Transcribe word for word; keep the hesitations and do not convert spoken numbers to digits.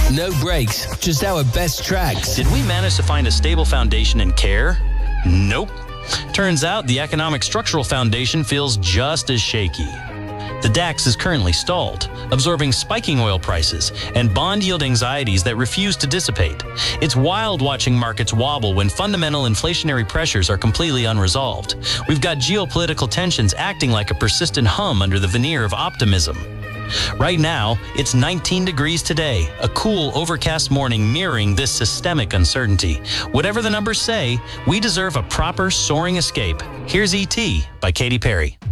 No breaks, just our best tracks. Did we manage to find a stable foundation in care? Nope. Turns out the economic structural foundation feels just as shaky. The DAX is currently stalled, absorbing spiking oil prices and bond yield anxieties that refuse to dissipate. It's wild watching markets wobble when fundamental inflationary pressures are completely unresolved. We've got geopolitical tensions acting like a persistent hum under the veneer of optimism. Right now, it's nineteen degrees today, a cool, overcast morning mirroring this systemic uncertainty. Whatever the numbers say, we deserve a proper soaring escape. Here's E T by Katy Perry.